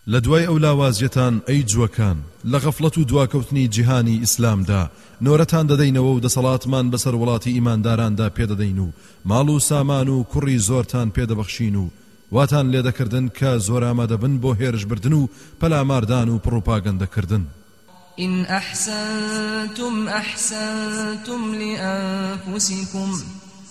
لدواي أو لاوازيتان أي جوكان لغفلة دواكوتني جهاني إسلام دا نورتان ددينو دا صلاة من بسر ولاتي إيمان داران دا بيدا دينو مالو سامانو كوري زورتان بيدا بخشينو واتان لێدە کردن کە زۆر ئامادە بن بۆ هێرش بردن و پەلاماردان و پڕۆپاگەندە کردن. إن أحسنتم أحسنتم لأنفسكم